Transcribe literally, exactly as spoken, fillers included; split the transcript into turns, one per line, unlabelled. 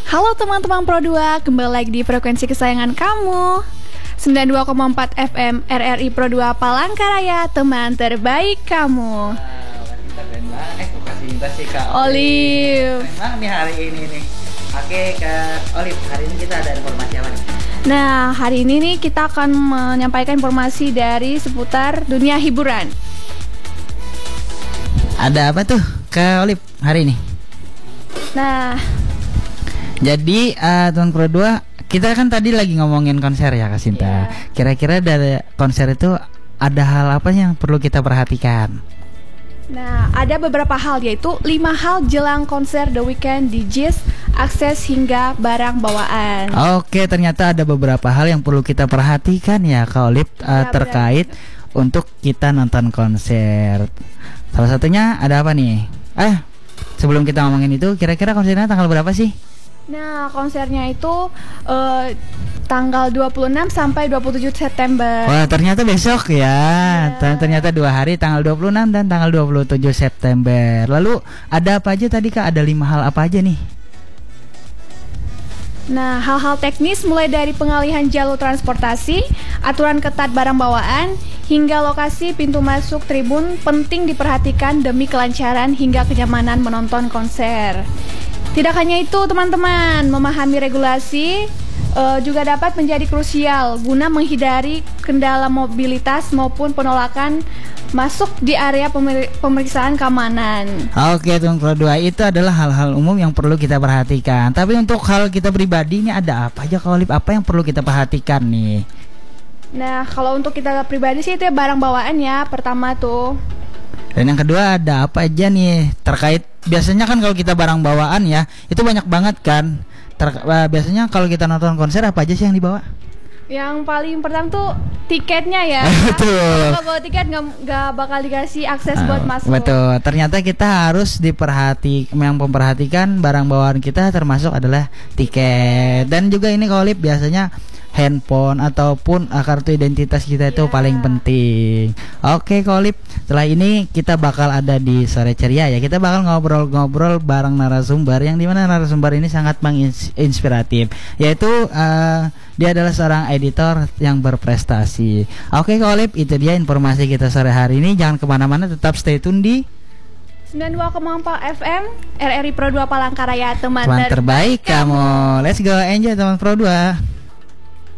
Halo teman-teman Pro dua, kembali lagi di frekuensi kesayangan kamu sembilan puluh dua koma empat F M R R I Pro dua Palangkaraya, teman terbaik kamu.
Wow, Cinta keren banget. Eh, bukan Cinta sih Kak
Olive.
Keren banget nih hari ini nih. Oke Kak Olive, hari ini kita ada informasi apa nih?
Nah, hari ini nih kita akan menyampaikan informasi dari seputar dunia hiburan.
Ada apa tuh Kak Olive hari ini?
Nah,
jadi uh, teman Pro dua, kita kan tadi lagi ngomongin konser ya Kak Sinta.
Yeah.
Kira-kira dari konser itu ada hal apa yang perlu kita perhatikan?
Nah, ada beberapa hal, yaitu lima hal jelang konser The Weeknd di Jizz, akses hingga barang bawaan.
Oke, ternyata ada beberapa hal yang perlu kita perhatikan ya Kak Olive, uh,
Ya,
terkait
benar.
untuk kita nonton konser. Salah satunya ada apa nih? Eh, sebelum kita ngomongin itu, kira-kira konsernya tanggal berapa sih?
Nah, konsernya itu uh, tanggal dua puluh enam sampai dua puluh tujuh September.
Wah, ternyata besok ya.
Ya.
Ternyata dua hari, tanggal dua puluh enam dan tanggal dua puluh tujuh September. Lalu ada apa aja tadi Kak? Ada lima hal apa aja nih?
Nah, hal-hal teknis mulai dari pengalihan jalur transportasi, aturan ketat barang bawaan, hingga lokasi pintu masuk tribun penting diperhatikan demi kelancaran hingga kenyamanan menonton konser. Tidak hanya itu teman-teman, memahami regulasi uh, juga dapat menjadi krusial guna menghindari kendala mobilitas maupun penolakan masuk di area pemer- pemeriksaan keamanan.
Oke, teman Pro dua, itu adalah hal-hal umum yang perlu kita perhatikan. Tapi untuk hal kita pribadi ini ada apa aja Kak Olive? Apa yang perlu kita perhatikan nih?
Nah, kalau untuk kita pribadi sih itu ya barang bawaan ya, pertama tuh.
Dan yang kedua ada apa aja nih terkait, biasanya kan kalau kita barang bawaan ya itu banyak banget kan. Ter- uh, biasanya kalau kita nonton konser apa aja sih yang dibawa?
Yang paling pertama tuh tiketnya ya.
Betul.
Kalau bawa tiket nggak nggak bakal dikasih akses buat
Uh,
masuk.
Betul. Ternyata kita harus diperhati, yang memperhatikan barang bawaan kita termasuk adalah tiket. Dan juga ini kalau Lip, biasanya handphone ataupun uh, kartu identitas kita itu
Yeah.
paling penting. Oke Kolip, setelah ini kita bakal ada di Sore Ceria ya. Kita bakal ngobrol-ngobrol bareng narasumber yang dimana narasumber ini sangat menginspiratif, yaitu uh, dia adalah seorang editor yang berprestasi. Oke Kolip, itu dia informasi kita sore hari ini. Jangan kemana-mana, tetap stay tune di
sembilan puluh dua koma empat F M R R I Pro dua Palangkaraya, teman,
teman terbaik kamu. Let's go, enjoy teman Pro dua.